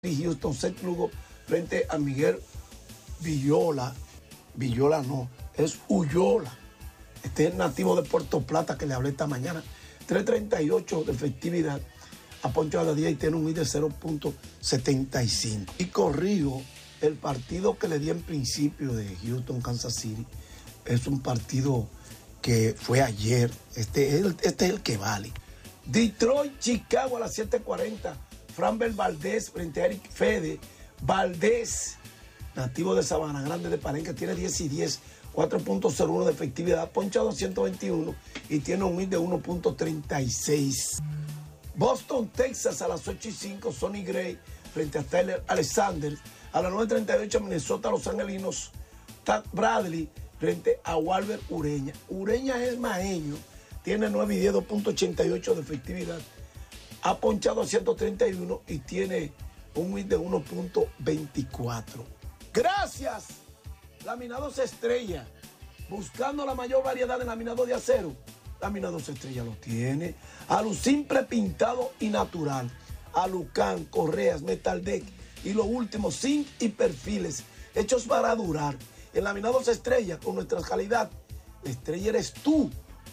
Houston, Seth Lugo frente a Miguel Villola. Villola no, es Ullola. Este es el nativo de Puerto Plata que le hablé esta mañana. 3.38 de efectividad. Ha ponchado a día y tiene un ID de 0.75. Y corrijo, el partido que le di en principio de Houston, Kansas City, es un partido que fue ayer. Este es el que vale. Detroit, Chicago a las 7:40. Framber Valdez frente a Eric Fede. Valdez, nativo de Sabana Grande de Palenque, tiene 10-10, 4.01 de efectividad, ponchado a 121 y tiene un ID de 1.36. Boston, Texas a las 8:05, Sonny Gray frente a Tyler Alexander. A las 9:38, Minnesota, Los Angelinos, Tad Bradley frente a Walber Ureña. Ureña es maeño, tiene 9 y 10, 2.88 de efectividad. Ha ponchado a 131 y tiene un ID de 1.24. Gracias. Laminados Estrella. Buscando la mayor variedad de laminados de acero. Laminados Estrella lo tiene. Alusimple pintado y natural. Alucán, correas, metal deck. Y lo último, zinc y perfiles. Hechos para durar. En Laminados Estrella, con nuestra calidad. La estrella eres tú.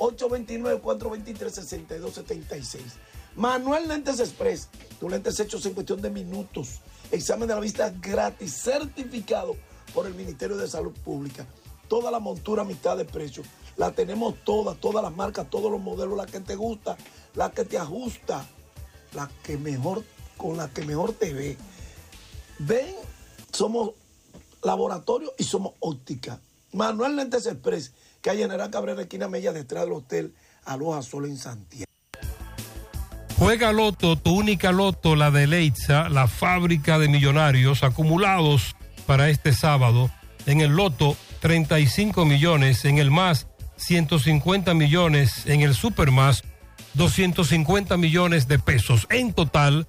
829-423-6276. Manuel Lentes Express, tus lentes hechos en cuestión de minutos. Examen de la vista gratis, certificado por el Ministerio de Salud Pública. Toda la montura a mitad de precio. La tenemos todas las marcas, todos los modelos, la que te gusta, la que te ajusta, la que mejor, con la que mejor te ve. Ven, somos laboratorio y somos óptica. Manuel Lentes Express, que hay en General Cabrera, esquina Mella, detrás del hotel Aloha Sol en Santiago. Juega Loto, tu única Loto, la de Leitza, la fábrica de millonarios acumulados para este sábado. En el Loto, 35 millones, en el Más, 150 millones, en el Super Más, 250 millones de pesos. En total,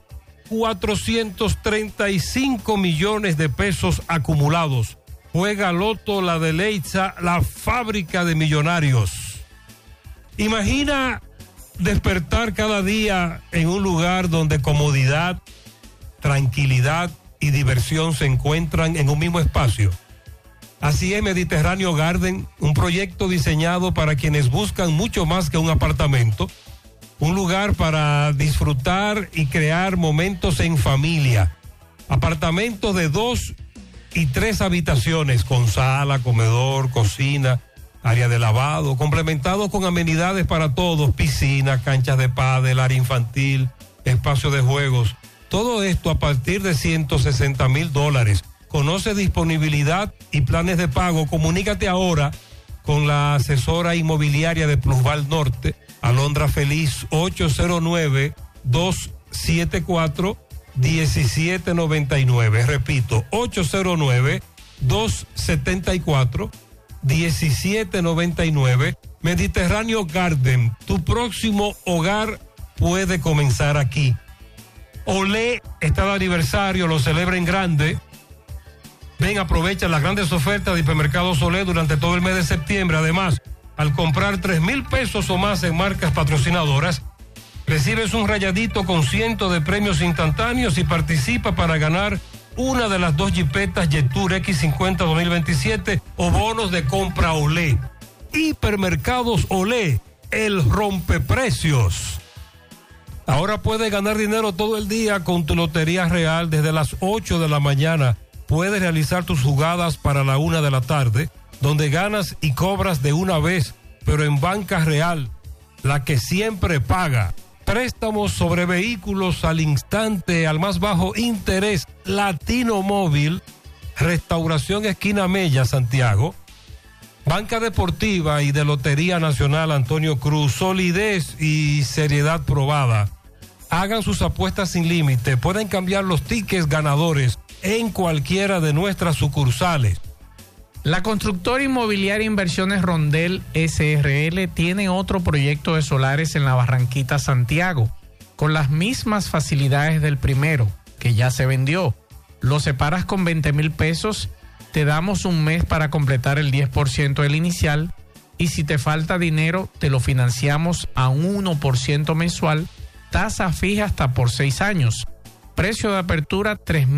435 millones de pesos acumulados. Juega Loto, la de Leitza, la fábrica de millonarios. Imagina despertar cada día en un lugar donde comodidad, tranquilidad y diversión se encuentran en un mismo espacio. Así es Mediterráneo Garden, un proyecto diseñado para quienes buscan mucho más que un apartamento, un lugar para disfrutar y crear momentos en familia. Apartamentos de 2 y 3 habitaciones con sala, comedor, cocina, área de lavado, complementado con amenidades para todos, piscina, canchas de pádel, área infantil, espacio de juegos. Todo esto a partir de $160,000. Conoce disponibilidad y planes de pago. Comunícate ahora con la asesora inmobiliaria de Plusval Norte, Alondra Feliz, 809-274-1799. Repito, 809-274-1799. Mediterráneo Garden, tu próximo hogar puede comenzar aquí. Olé está de aniversario, lo celebra en grande. Ven, aprovecha las grandes ofertas de Hipermercados Olé durante todo el mes de septiembre. Además, al comprar 3,000 pesos o más en marcas patrocinadoras, recibes un rayadito con cientos de premios instantáneos y participa para ganar una de las 2 jipetas Jetour X50 2027 o bonos de compra Olé. Hipermercados Olé, el rompeprecios. Ahora puedes ganar dinero todo el día con tu Lotería Real. Desde las 8 de la mañana puedes realizar tus jugadas para la 1 de la tarde, donde ganas y cobras de una vez, pero en Banca Real, la que siempre paga. Préstamos sobre vehículos al instante, al más bajo interés. Latino Móvil, Restauración Esquina Mella, Santiago. Banca Deportiva y de Lotería Nacional Antonio Cruz, solidez y seriedad probada. Hagan sus apuestas sin límite, pueden cambiar los tickets ganadores en cualquiera de nuestras sucursales. La constructora inmobiliaria Inversiones Rondel SRL tiene otro proyecto de solares en la Barranquita, Santiago, con las mismas facilidades del primero, que ya se vendió. Lo separas con 20,000 pesos, te damos un mes para completar el 10% del inicial y si te falta dinero te lo financiamos a un 1% mensual, tasa fija hasta por 6 años. Precio de apertura, 3.000.